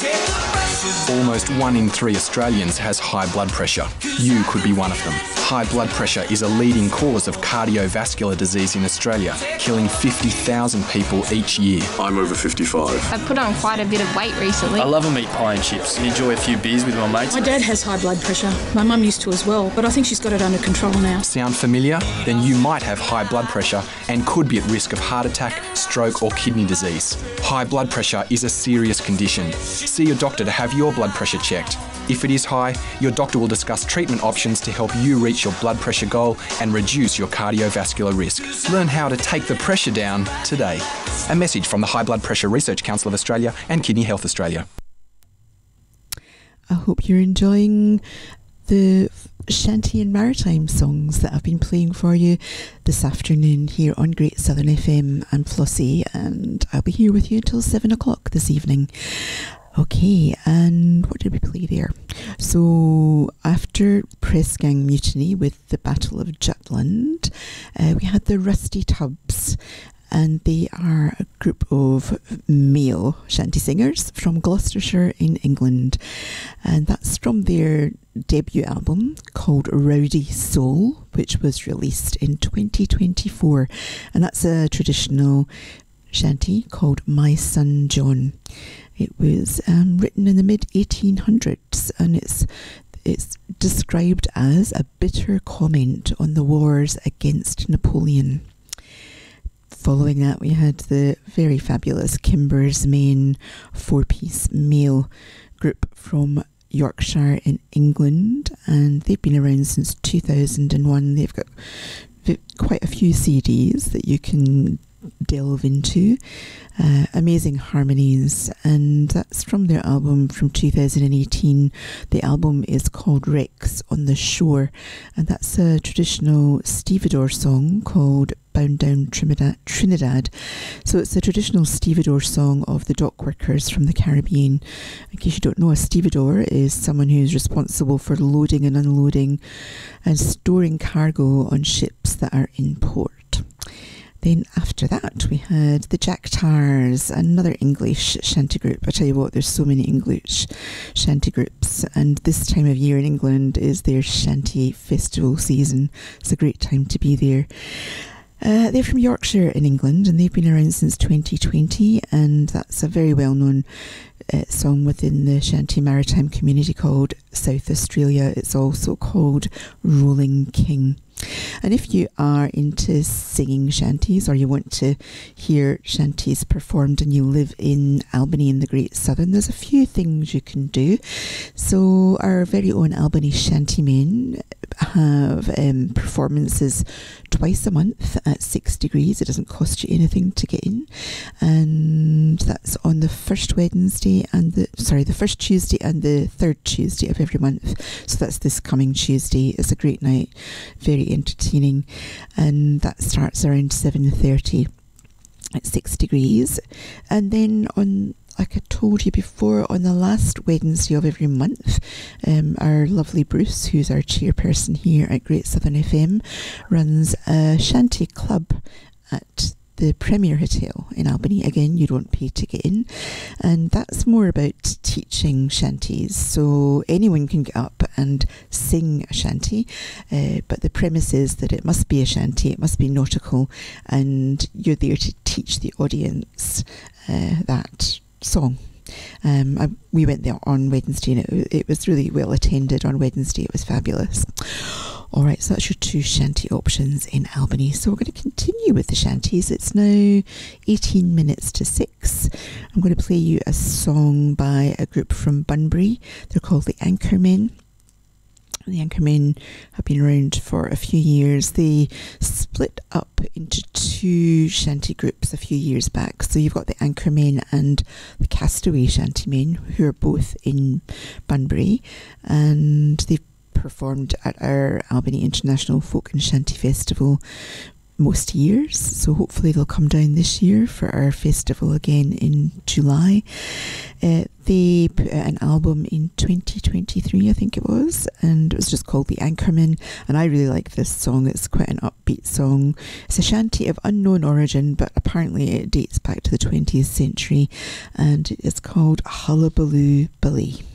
Almost 1 in 3 Australians has high blood pressure. You could be one of them. High blood pressure is a leading cause of cardiovascular disease in Australia, killing 50,000 people each year. I'm over 55. I've put on quite a bit of weight recently. I love a meat pie and chips and enjoy a few beers with my mates. My dad has high blood pressure. My mum used to as well, but I think she's got it under control now. Sound familiar? Then you might have high blood pressure and could be at risk of heart attack, stroke or kidney disease. High blood pressure is a serious condition. See your doctor to have your blood pressure checked. If it is high, your doctor will discuss treatment options to help you reach your blood pressure goal and reduce your cardiovascular risk. Learn how to take the pressure down today. A message from the High Blood Pressure Research Council of Australia and Kidney Health Australia. I hope you're enjoying the Shanty and Maritime songs that I've been playing for you this afternoon here on Great Southern FM. I'm Flossie and I'll be here with you until 7 o'clock this evening. Okay, and what did we play there? So after Press Gang Mutiny with the Battle of Jutland, we had the Rusty Tubs, and they are a group of male shanty singers from Gloucestershire in England, and that's from their debut album called Rowdy Soul, which was released in 2024, and that's a traditional shanty called My Son John. It was written in the mid-1800s, and it's described as a bitter comment on the wars against Napoleon. Following that, we had the very fabulous Kimber's Men 4-piece male group from Yorkshire in England, and they've been around since 2001. They've got quite a few CDs that you can delve into, amazing harmonies, and that's from their album from 2018. The album is called Wrecks on the Shore, and that's a traditional stevedore song called Bound Down Trinidad. So it's a traditional stevedore song of the dock workers from the Caribbean. In case you don't know, a stevedore is someone who's responsible for loading and unloading and storing cargo on ships that are in port. Then after that, we had the Jack Tars, another English shanty group. I tell you what, there's so many English shanty groups, and this time of year in England is their shanty festival season. It's a great time to be there. They're from Yorkshire in England, and they've been around since 2020, and that's a very well-known song within the shanty maritime community called South Australia. It's also called Rolling King. And if you are into singing shanties, or you want to hear shanties performed and you live in Albany in the Great Southern, there's a few things you can do. So our very own Albany Shantymen have performances twice a month at 6 Degrees. It doesn't cost you anything to get in, and that's on the first Tuesday and the third Tuesday of every month. So that's this coming Tuesday. It's a great night, very entertaining, and that starts around 7:30 at 6 Degrees. And then on, like I told you before, on the last Wednesday of every month, our lovely Bruce, who's our chairperson here at Great Southern FM, runs a shanty club at the Premier Hotel in Albany. Again, you don't pay to get in, and that's more about teaching shanties. So anyone can get up and sing a shanty, but the premise is that it must be a shanty, it must be nautical, and you're there to teach the audience that song. We went there on Wednesday, and it was really well attended on Wednesday. It was fabulous. Alright, so that's your two shanty options in Albany. So we're going to continue with the shanties. It's now 18 minutes to 6. I'm going to play you a song by a group from Bunbury. They're called the Anchormen. The Anchormen have been around for a few years. They split up into two shanty groups a few years back. So you've got the Anchormen and the Castaway Shantymen, who are both in Bunbury, and they've performed at our Albany International Folk and Shanty Festival most years, so hopefully they'll come down this year for our festival again in July. They They put out an album in 2023, I think it was, and it was just called The Anchorman, and I really like this song. It's quite an upbeat song. It's a shanty of unknown origin, but apparently it dates back to the 20th century, and it's called Hullabaloo Billy.